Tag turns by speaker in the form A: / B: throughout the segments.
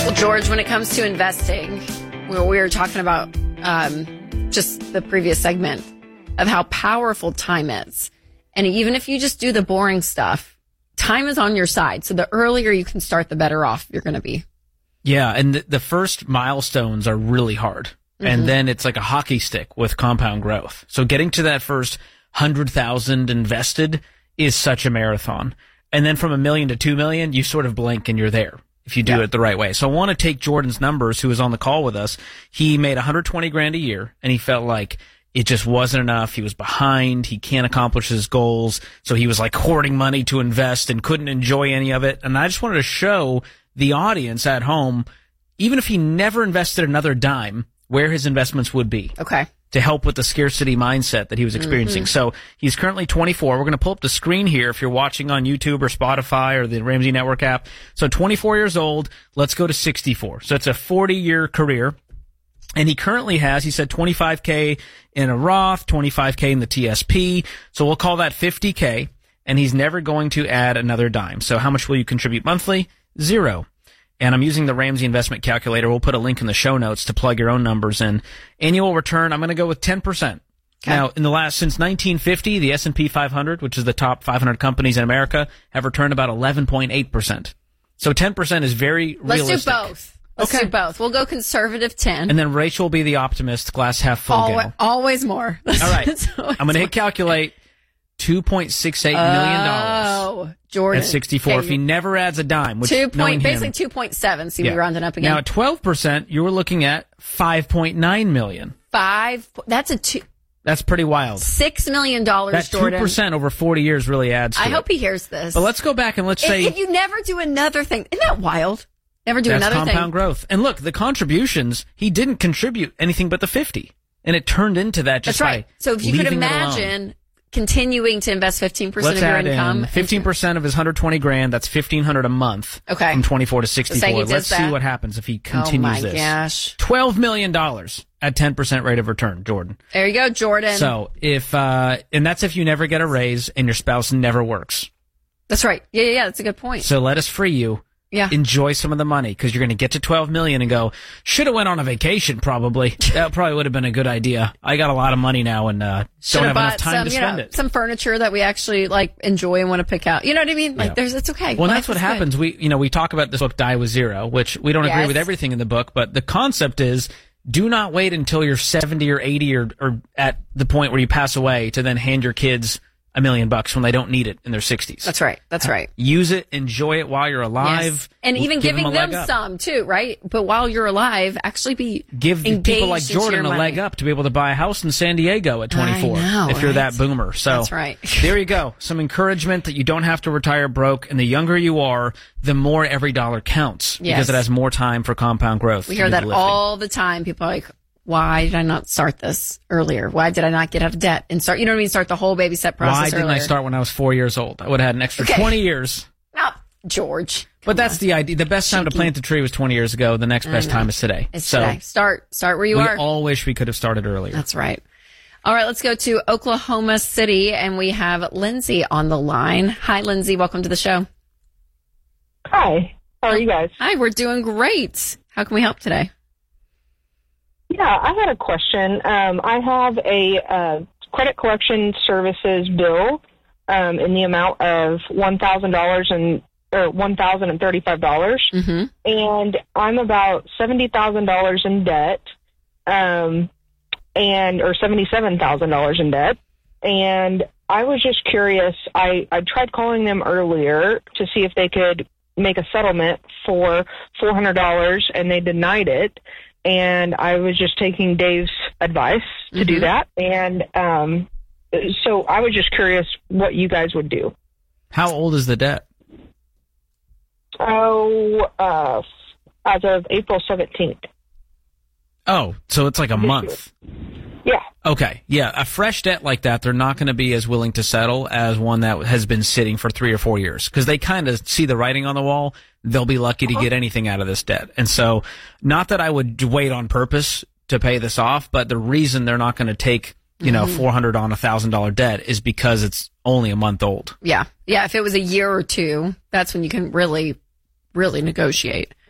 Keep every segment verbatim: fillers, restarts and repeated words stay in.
A: Well, George, when it comes to investing, we were talking about um, just the previous segment of how powerful time is. And even if you just do the boring stuff, time is on your side. So the earlier you can start, the better off you're going to be.
B: Yeah, and the, the first milestones are really hard. Mm-hmm. And then it's like a hockey stick with compound growth. So getting to that first one hundred thousand invested is such a marathon. And then from a million to two million, you sort of blink and you're there if you do yeah. it the right way. So I want to take Jordan's numbers, who was on the call with us. He made one hundred twenty grand a year, and he felt like it just wasn't enough. He was behind. He can't accomplish his goals. So he was like hoarding money to invest and couldn't enjoy any of it. And I just wanted to show the audience at home, even if he never invested another dime, where his investments would be.
A: Okay.
B: To help with the scarcity mindset that he was experiencing. Mm-hmm. So he's currently twenty-four. We're going to pull up the screen here if you're watching on YouTube or Spotify or the Ramsey Network app. So twenty-four years old. Let's go to sixty-four. So it's a forty-year career. And he currently has, he said twenty-five K in a Roth, twenty-five K in the T S P. So we'll call that fifty K. And he's never going to add another dime. So how much will you contribute monthly? Zero. And I'm using the Ramsey Investment Calculator. We'll put a link in the show notes to plug your own numbers in. Annual return, I'm going to go with ten percent. Okay. Now, in the last, since nineteen fifty, the S and P five hundred, which is the top five hundred companies in America, have returned about eleven point eight percent. So ten percent is very
A: Let's
B: realistic.
A: Let's do both. Let's
B: okay.
A: do both. We'll go conservative ten.
B: And then Rachel will be the optimist, glass half full
A: always,
B: gal.
A: Always more.
B: All right. I'm going to hit calculate. two point six eight million dollars.
A: Oh, Jordan.
B: At sixty-four.
A: Okay.
B: If he never adds a dime, which
A: two point, basically
B: him,
A: two point seven. See,
B: yeah.
A: we rounded up again.
B: Now at twelve percent, you were looking at five point nine million dollars.
A: Five. That's a two.
B: That's pretty wild.
A: Six million dollars,
B: that
A: Jordan.
B: That two percent over forty years really adds to
A: I
B: it.
A: hope he hears this.
B: But let's go back and let's
A: if,
B: say...
A: If you never do another thing, isn't that wild? Never do
B: that's
A: another thing.
B: That's compound growth. And look, the contributions, he didn't contribute anything but the fifty. And it turned into that just
A: That's right.
B: by
A: So if you could imagine continuing to invest fifteen percent
B: Let's
A: of your
B: add
A: income.
B: In fifteen percent of his one hundred twenty grand, that's fifteen hundred a month.
A: Okay.
B: From twenty-four to sixty-four.
A: So
B: Let's
A: that.
B: see what happens if he continues
A: oh my
B: this.
A: Gosh.
B: twelve million dollars at ten percent rate of return, Jordan.
A: There you go, Jordan.
B: So if, uh, and that's if you never get a raise and your spouse never works.
A: That's right. Yeah, yeah, yeah. That's a good point.
B: So let us free you.
A: Yeah.
B: Enjoy some of the money because you're going to get to twelve million and go, should have went on a vacation probably. That probably would have been a good idea. I got a lot of money now and uh, don't have enough time
A: some,
B: to
A: you
B: spend
A: know,
B: it.
A: Some furniture that we actually like enjoy and want to pick out. You know what I mean? Like
B: yeah.
A: there's, it's okay.
B: Well,
A: Life
B: that's what
A: is
B: happens.
A: good.
B: We, you know, we talk about this book, Die with Zero, which we don't
A: yes.
B: agree with everything in the book, but the concept is do not wait until you're seventy or eighty or, or at the point where you pass away to then hand your kids a million bucks when they don't need it in their sixties.
A: That's right. That's right.
B: Use it, enjoy it while you're alive.
A: Yes. And even
B: give
A: giving
B: them,
A: them some too, right? But while you're alive, actually be
B: give people like Jordan a
A: money.
B: leg up to be able to buy a house in San Diego at twenty-four.
A: I know,
B: if you're
A: right?
B: that boomer. So
A: that's right.
B: There you go. Some encouragement that you don't have to retire broke, and the younger you are, the more every dollar counts
A: yes.
B: because it has more time for compound growth.
A: We hear that all the time. People are like, why did I not start this earlier? Why did I not get out of debt and start, you know what I mean? Start the whole baby step process
B: Why didn't
A: earlier.
B: I start when I was four years old? I would have had an extra
A: okay.
B: twenty years.
A: Not George.
B: But that's on. the idea. The best time Cheeky. to plant the tree was twenty years ago. The next best time is today.
A: It's
B: so
A: today. Start, start where you
B: we
A: are.
B: We all wish we could have started earlier.
A: That's right. All right, let's go to Oklahoma City, and we have Lindsay on the line. Hi, Lindsay. Welcome to the show.
C: Hi. How are you guys?
A: Hi, we're doing great. How can we help today?
C: Yeah, I had a question. Um, I have a uh, credit collection services bill um, in the amount of one thousand dollars and or one thousand and thirty-five dollars,
A: mm-hmm.
C: and I'm about seventy thousand dollars in debt, um, and or seventy-seven thousand dollars in debt, and I was just curious. I I tried calling them earlier to see if they could make a settlement for four hundred dollars, and they denied it. And I was just taking Dave's advice to mm-hmm. do that. And um, so I was just curious what you guys would do.
B: How old is the debt?
C: Oh, uh, as of April seventeenth.
B: Oh, so it's like a
C: this
B: month.
C: Year. Yeah.
B: Okay. Yeah. A fresh debt like that, they're not going to be as willing to settle as one that has been sitting for three or four years because they kind of see the writing on the wall. They'll be lucky to get anything out of this debt. And so not that I would wait on purpose to pay this off, but the reason they're not going to take, you know, mm-hmm. four hundred on a thousand dollar debt is because it's only a month old.
A: Yeah. Yeah. If it was a year or two, that's when you can really, really negotiate.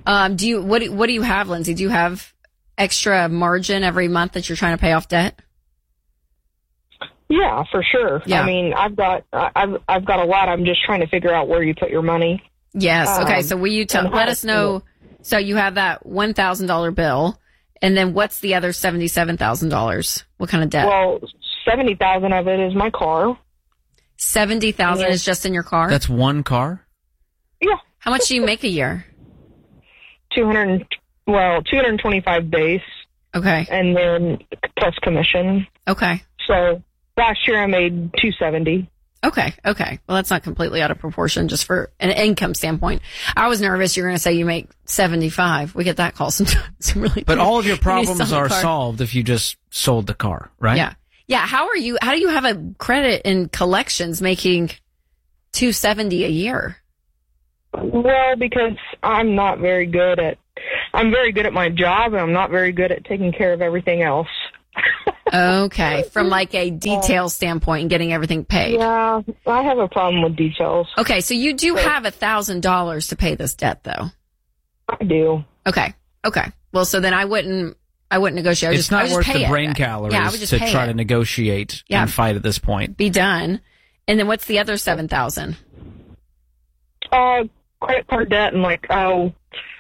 A: Um, do you what? do- What do you have, Lindsay? Do you have extra margin every month that you're trying to pay off debt?
C: Yeah, for sure.
A: Yeah.
C: I mean, I've got I've I've got a lot. I'm just trying to figure out where you put your money.
A: Yes. Okay.
C: Um,
A: So will you tell?
C: and how
A: Let
C: to
A: us know. So you have that one thousand dollar bill, and then what's the other seventy seven thousand dollars? What kind of debt?
C: Well, seventy thousand of it is my car.
A: Seventy thousand
C: Yeah.
A: is just in your car.
B: That's one car?
C: Yeah,
A: How much do you make a year?
C: two hundred. Well, two hundred twenty-five base,
A: Okay.
C: and then plus commission.
A: Okay.
C: So last year I made two seventy.
A: Okay. Okay. Well, that's not completely out of proportion just for an income standpoint. I was nervous you're going to say you make seventy-five. We get that call sometimes. Really.
B: But all of your
A: You need to
B: problems
A: sell the
B: are
A: car.
B: solved if you just sold the car, right?
A: Yeah. Yeah. How are you, how do you have a credit in collections making two seventy a year?
C: Well, because I'm not very good at. I'm very good at my job, and I'm not very good at taking care of everything else.
A: Okay. From like a detail standpoint and getting everything paid.
C: Yeah, I have a problem with details.
A: Okay. So you do have a thousand dollars to pay this debt though.
C: I do.
A: Okay. Okay. Well, so then I wouldn't, I wouldn't negotiate. I would
B: It's
A: just, I
B: not
A: would just
B: worth
A: pay
B: the
A: it.
B: brain calories
A: Yeah, I would just
B: to
A: pay
B: try
A: it.
B: to negotiate
A: Yeah.
B: and fight at this point.
A: Be done. And then what's the other seven thousand?
C: Uh, credit card debt and like oh,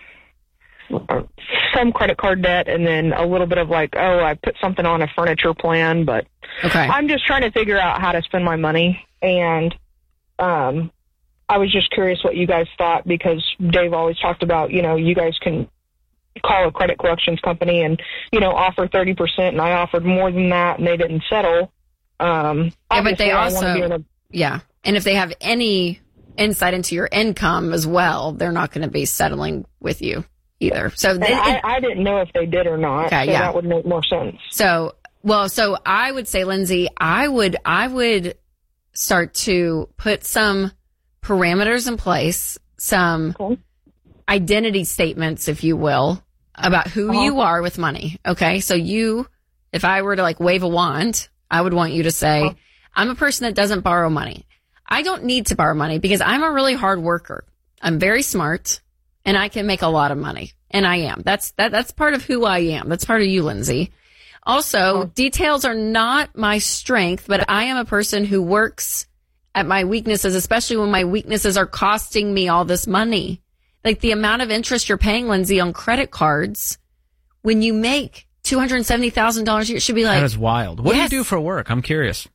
C: some credit card debt, and then a little bit of like oh, I put something on a furniture plan, but
A: Okay.
C: I'm just trying to figure out how to spend my money, and um, I was just curious what you guys thought, because Dave always talked about, you know, you guys can call a credit collections company and, you know, offer thirty percent, and I offered more than that, and they didn't settle. Um,
A: Yeah, but they
C: obviously, I wanna
A: also-
C: be in a-
A: Yeah. And if they have any insight into your income as well, they're not going to be settling with you either. So,
C: and
A: it-
C: I,
A: it-
C: I didn't know if they did or not,
A: Okay,
C: so
A: yeah.
C: that would make more sense.
A: so, well, so I would say, Lindsay, I would, I would start to put some parameters in place, some
C: Okay.
A: identity statements, if you will, about who
C: Uh-huh.
A: you are with money. Okay. So you, if I were to like wave a wand, I would want you to say,
C: Uh-huh.
A: I'm a person that doesn't borrow money. I don't need to borrow money because I'm a really hard worker. I'm very smart and I can make a lot of money. And I am. That's, that, that's part of who I am. That's part of you, Lindsay. Also,
C: Uh-huh.
A: details are not my strength, but I am a person who works at my weaknesses, especially when my weaknesses are costing me all this money. Like the amount of interest you're paying, Lindsay, on credit cards, when you make two hundred seventy thousand dollars a year, it should be like,
B: That is wild. What
A: Yes.
B: do you do for work? I'm curious.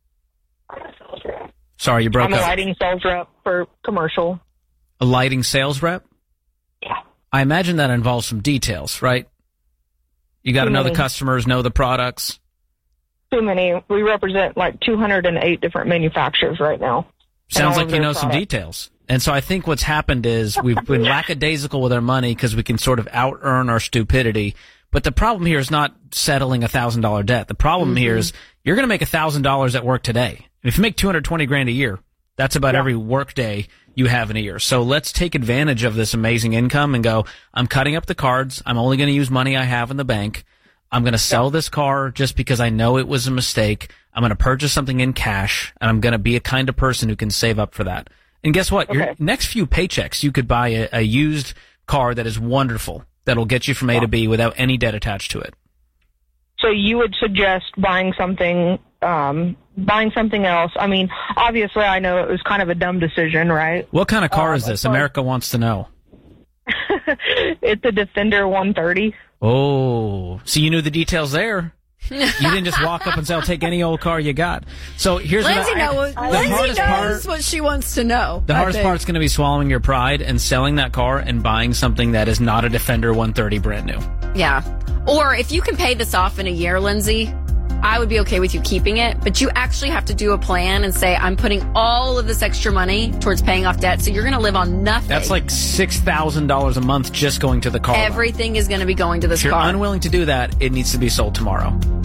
B: Sorry, you broke
C: I'm a
B: up.
C: lighting sales rep for commercial.
B: A lighting sales rep?
C: Yeah.
B: I imagine that involves some details, right? You got to
C: Too
B: know the
C: many.
B: customers, know the products.
C: Too many. We represent like two hundred eight different manufacturers right now.
B: Sounds
C: all
B: like
C: of
B: you
C: their
B: know some
C: products.
B: details. And so I think what's happened is we've been lackadaisical with our money because we can sort of out earn our stupidity. But the problem here is not settling a thousand dollar debt. The problem
C: Mm-hmm.
B: here is you're going to make a thousand dollars at work today. If you make two hundred twenty grand a year, that's about
C: Yeah.
B: every work day you have in a year. So let's take advantage of this amazing income and go, I'm cutting up the cards. I'm only going to use money I have in the bank. I'm going to sell this car just because I know it was a mistake. I'm going to purchase something in cash, and I'm going to be a kind of person who can save up for that. And guess what? Your
C: Okay.
B: next few paychecks, you could buy a, a used car that is wonderful, that'll get you from A to B without any debt attached to it.
C: So you would suggest buying something, um, buying something else. I mean, obviously, I know it was kind of a dumb decision, right?
B: What kind of car
C: Um,
B: is this?
C: so-
B: America wants to know.
C: It's a Defender one thirty.
B: Oh, so you knew the details there. You didn't just walk up and say, I'll take any old car you got. So here's
A: Lindsay,
B: what I,
A: knows,
B: the
A: Lindsay
B: hardest
A: knows
B: part,
A: what she wants to know.
B: the
A: I
B: hardest
A: think.
B: part's going to be swallowing your pride and selling that car and buying something that is not a Defender one thirty brand new.
A: Yeah. Or if you can pay this off in a year, Lindsay, I would be okay with you keeping it, but you actually have to do a plan and say, I'm putting all of this extra money towards paying off debt, so you're going to live on nothing.
B: That's like six thousand dollars a month just going to the car. loan.
A: Everything is going to be going to this
B: If you're
A: car.
B: unwilling to do that, it needs to be sold tomorrow.